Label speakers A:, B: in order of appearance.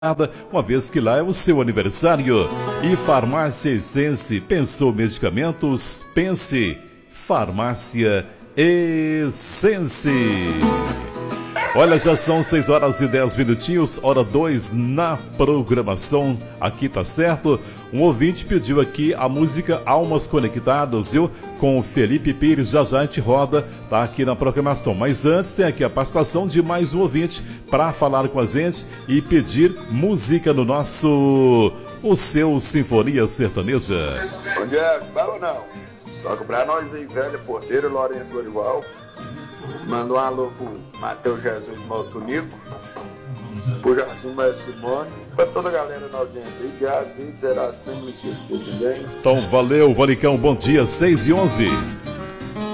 A: uma vez que lá é o seu aniversário. E Farmácia Essence, pensou medicamentos? Pense Farmácia Essence. Olha, já são 6 horas e 10 minutinhos, hora 2 na programação, aqui tá certo. Um ouvinte pediu aqui a música Almas Conectadas, viu? Com o Felipe Pires, já a gente roda, tá aqui na programação. Mas antes tem aqui a participação de mais um ouvinte para falar com a gente e pedir música no nosso, o seu Sinfonia Sertaneja.
B: Bom dia, bom ou não? Só que pra nós aí, velho, Porteiro, Lourenço Lorival. Manda um alô pro Matheus Jesus Maltonico, pro Jacima Simone, pra toda a galera na audiência aí, que a gente será sempre esquecido, bem?
A: Então valeu, Valicão, bom dia, 6 e 11.